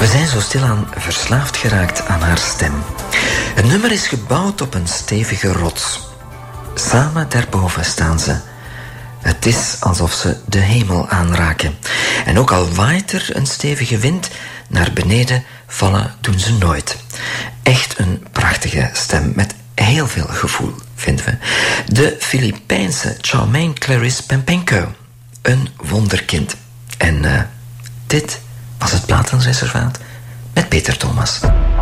We zijn zo stilaan verslaafd geraakt aan haar stem. Het nummer is gebouwd op een stevige rots. Samen daarboven staan ze. Het is alsof ze de hemel aanraken. En ook al waait er een stevige wind, naar beneden vallen doen ze nooit. Echt een prachtige stem met heel veel gevoel, vinden we. De Filipijnse Charmaine Clarice Pempenko. Een wonderkind. En dit was het Platenreservaat met Peter Thomas.